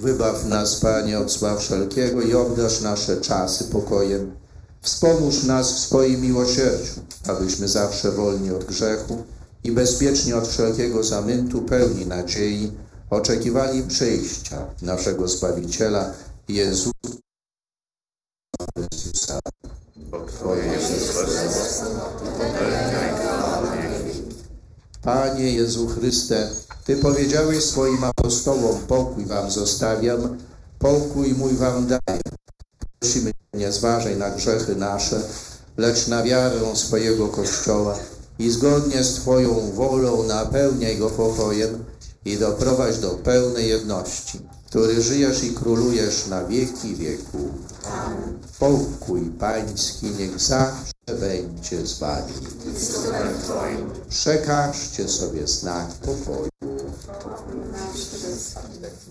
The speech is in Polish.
Wybaw nas, Panie, od zła wszelkiego i obdarz nasze czasy pokojem. Wspomóż nas w swoim miłosierdziu, abyśmy zawsze wolni od grzechu i bezpiecznie od wszelkiego zamętu, pełni nadziei, oczekiwali przyjścia naszego Zbawiciela, Jezusa Chrystusa. Twoje jest królestwo, potęga i chwała na wieki. Panie Jezu Chryste, Ty powiedziałeś swoim apostołom: pokój wam zostawiam, pokój mój wam daję. Prosimy, nie zważaj na grzechy nasze, lecz na wiarę swojego Kościoła i zgodnie z Twoją wolą napełniaj go pokojem i doprowadź do pełnej jedności, który żyjesz i królujesz na wieki wieków. Amen. Pokój Pański niech zawsze będzie z Wami. Z duchem Twoim. Przekażcie sobie znak pokoju. Nasz Chrystus.